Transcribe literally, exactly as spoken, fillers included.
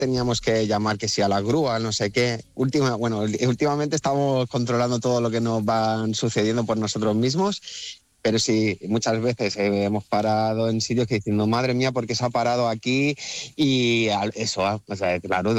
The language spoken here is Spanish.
teníamos que llamar que sí a la grúa, no sé qué. Última, bueno, últimamente estamos controlando todo lo que nos van sucediendo por nosotros mismos, pero sí, muchas veces eh, hemos parado en sitios que diciendo, madre mía, ¿por qué se ha parado aquí? Y al- eso, ah, o sea, claro,